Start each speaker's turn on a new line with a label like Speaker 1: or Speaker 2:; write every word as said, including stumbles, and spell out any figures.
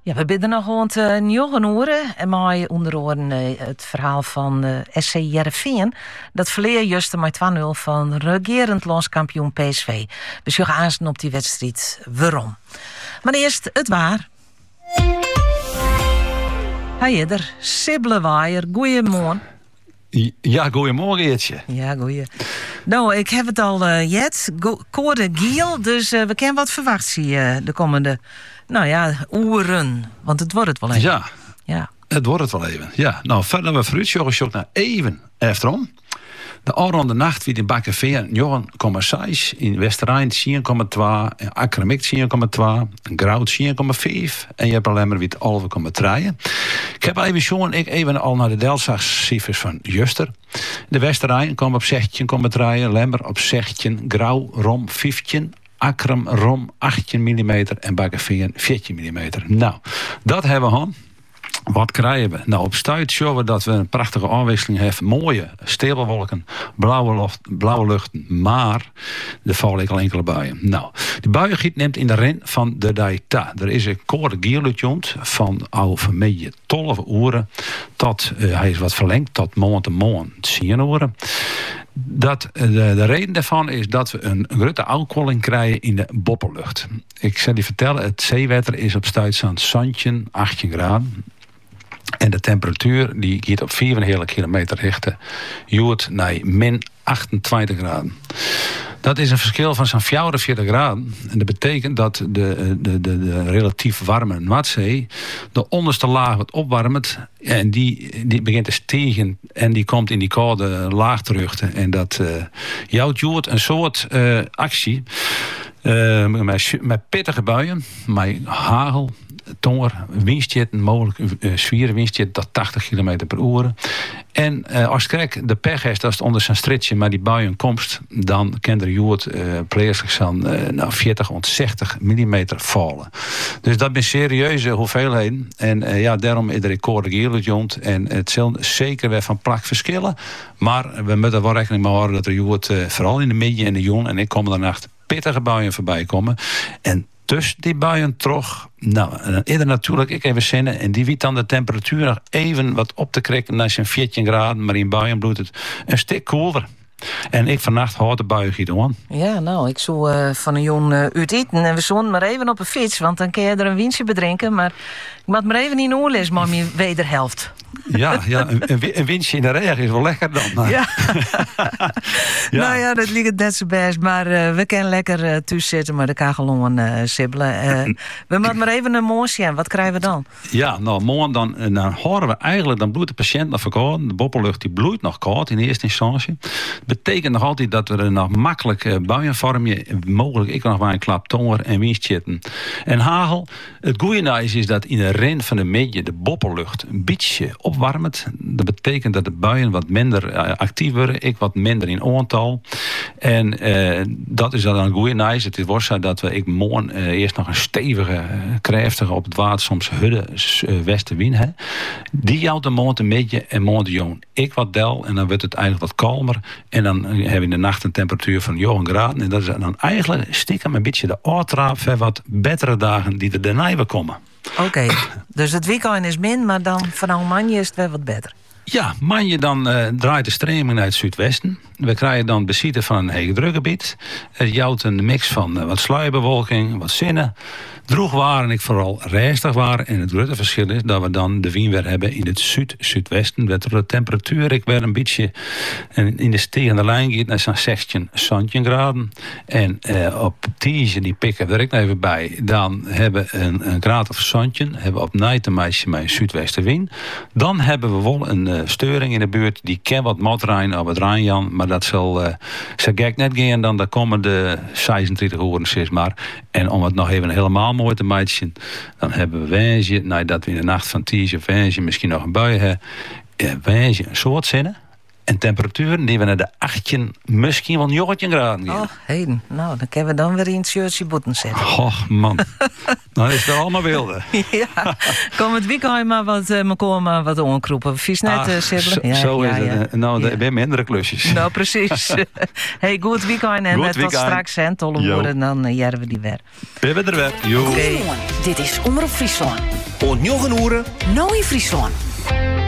Speaker 1: Ja, we bidden nog rond uh, negen uur. En mij onder andere uh, het verhaal van uh, S C Heerenveen. Dat verleer juist met twee nul van regerend landskampioen P S V. We zullen aanstaan op die wedstrijd. Waarom? Maar eerst het waar. Hey er, Sibblewaaier, goeiemorgen.
Speaker 2: Ja, goeiemorgen Eetje.
Speaker 1: Ja, goeie. Nou, ik heb het al uh, jet. Go- Code Giel, dus uh, we kunnen wat verwachten uh, de komende, nou ja, uren. Want het wordt het wel even.
Speaker 2: Ja,
Speaker 1: ja.
Speaker 2: het wordt het wel even. Ja, nou, verder we vooruit zoeken naar even achterom. De aanronde nacht wie in Bakkerveer negen komma zes, in Westerijn tien komma twee, in Akkermik tien komma twee, in Grout tien komma vijf en je hebt alleen maar weer elf komma drie. Ik heb al even jongen, ik even al naar de Delzag-cijfers van Juster. De Westerijn kwam op zestien komma drie, Lemmer op zestien, Grauw, Rom vijftien, Akkerum, Rom achttien millimeter en Bakkerveer veertien millimeter. Nou, dat hebben we aan. Wat krijgen we? Nou, op stuit zien we dat we een prachtige afwisseling hebben. Mooie stapelwolken, blauwe, lucht, blauwe luchten, maar er vallen ik al enkele buien. Nou, die buiengiet neemt in de ren van de Daita. Er is een code gierlutjont van over meje twaalf uren tot, uh, hij is wat verlengd, tot morgen te morgen tien uren. Dat, de, de reden daarvan is dat we een, een grote afkoeling krijgen in de bopperlucht. Ik zal je vertellen, het zeewater is op stuit aan zandje achttien graden. En de temperatuur die gaat op vierentwintig kilometer richten. Joert naar min achtentwintig graden. Dat is een verschil van zo'n vierenveertig graden. En dat betekent dat de, de, de, de relatief warme Noordzee de onderste laag wat opwarmt. En die, die begint te stijgen. En die komt in die koude laag terug. En dat uh, jouwt joert een soort uh, actie. Uh, met, met pittige buien. Met hagel. Tonger, windstjetten, mogelijk uh, zwieren windstjetten tot tachtig kilometer per uur. En uh, als krek de pech heeft, als het onder zijn stritje maar die buien komst, dan kan er joert uh, plaatselijk aan uh, nou, veertig tot zestig millimeter vallen. Dus dat zijn serieuze hoeveelheden. En uh, ja, daarom is de record gierlijk. En het zal zeker weer van plak verschillen. Maar we moeten wel rekening mee houden dat er joert uh, vooral in de midden en de jong en ik kom er nacht pittige buien voorbij komen. En tussen die buien toch, nou, eerder natuurlijk, ik even zinnen. En die wiet dan de temperatuur nog even wat op te krikken naar zijn veertien graden. Maar in buien bloedt het een stuk koeler. En ik vannacht houd de buien giet aan.
Speaker 1: Ja, nou, ik zou uh, van een jong uh, uit eten. En we zonden maar even op een fiets, want dan kun je er een winstje bedrinken. Maar ik moet maar even in de oorles, maar mijn wederhelft.
Speaker 2: Ja, ja een, een winstje in de regen is wel lekker dan. Maar.
Speaker 1: Ja. Ja. Nou ja, dat ligt net zo best. Maar uh, we kunnen lekker uh, thuis zitten, maar de kagelongen uh, sibbelen. Uh, we moeten maar even een moosje aan. Wat krijgen we dan?
Speaker 2: Ja, nou, morgen dan, dan horen we eigenlijk, dan bloeit de patiënt nog verkouden. De bopperlucht die bloeit nog koud in eerste instantie. Dat betekent nog altijd dat we er nog makkelijk uh, buien vormen. Mogelijk ik nog maar een klap tonger en windstjetten. En hagel. Het goede is, is dat in de ren van de midden de bopperlucht een beetje opwarmt. Dat betekent dat de buien wat minder uh, actief worden. Ik wat minder in aantal. En uh, dat is dan een goede nice. Het is worst dat we ik morgen uh, eerst nog een stevige, uh, krachtige op het water soms hudde uh, westenwind hebben. Die jouwt de morgen een beetje en morgen de jong. Ik wat del en dan wordt het eigenlijk wat kalmer. En dan uh, hebben we in de nacht een temperatuur van negen graden. En dat is dan eigenlijk stiekem een beetje de oortraap voor wat betere dagen die er daarna weer komen.
Speaker 1: Oké, okay. Dus het weekend is min, maar dan vanaf manje is het weer wat beter.
Speaker 2: Ja, manje dan uh, draait de stroming naar het zuidwesten. We krijgen dan bezitten van een hege drukgebied. Het jouwt een mix van uh, wat sluierbewolking, wat zinnen. Droeg waren ik vooral rijstig waren. En het grote verschil is dat we dan de wind weer hebben in het zuid-zuidwesten. Dat de temperatuur ik weer een beetje in de stijgende lijn gaat naar zo'n zestien, zestien graden. En uh, op tientje, die pikken we er ook even bij. Dan hebben we een, een graad of zandje. Hebben we op night een meisje met een zuidwestenwind. Dan hebben we wel een uh, steuring in de buurt. Die kan wat motrijn of het Rijnjan. Maar dat zal uh, zo gek net gaan. Dan daar komen de zesentwintig uur steeds maar. En om het nog even helemaal mooi te maken, dan hebben we wijsje, nadat we in de nacht van tien of wijsje misschien nog een bui hebben, wijsje een soort zinnen. En temperaturen die we naar de achttien, misschien wel negentien graden gaan.
Speaker 1: Oh, heden. Nou, dan kunnen we dan weer in het shirtje boeten zetten.
Speaker 2: Och, man. Dan is het allemaal wilde.
Speaker 1: Ja, kom het weekend maar wat, uh, maar wat onkroepen. Vies net, uh, sibbelen.
Speaker 2: Ja, zo
Speaker 1: ja,
Speaker 2: is
Speaker 1: ja,
Speaker 2: het.
Speaker 1: Ja.
Speaker 2: Nou,
Speaker 1: ja.
Speaker 2: er zijn mindere klusjes.
Speaker 1: Nou, precies. Hey, goed weekend. En tot straks, hè, tolle woorden. Dan uh, jaren we die weer.
Speaker 2: Ben we er weer. Jo.
Speaker 1: Okay.
Speaker 3: Dit is Omroep Friesland. om negen uur,
Speaker 4: Nooit Friesland.